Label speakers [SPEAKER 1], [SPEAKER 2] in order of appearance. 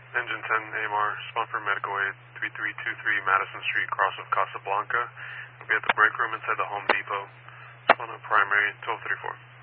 [SPEAKER 1] Engine 10 AMR, spawn for medical aid, 3323 Madison Street, cross of Casablanca. We'll be at the break room inside the Home Depot. Spawn on primary, 1234.